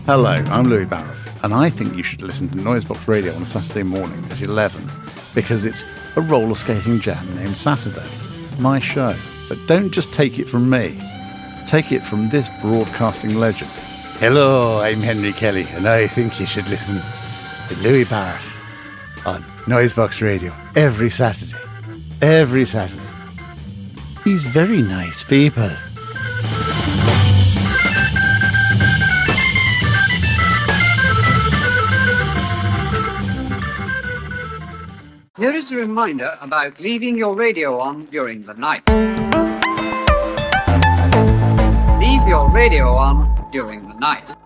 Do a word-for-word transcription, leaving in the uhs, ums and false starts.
Hello, I'm Louis Barrow, and I think you should listen to Noisebox Radio on a Saturday morning at eleven, because it's a roller skating jam named Saturday, my show. But don't just take it from me. Take it from this broadcasting legend. Hello, I'm Henry Kelly, and I think you should listen to Louis Barrow on Noisebox Radio every Saturday. Every Saturday. He's very nice people. Here is a reminder about leaving your radio on during the night. Leave your radio on during the night.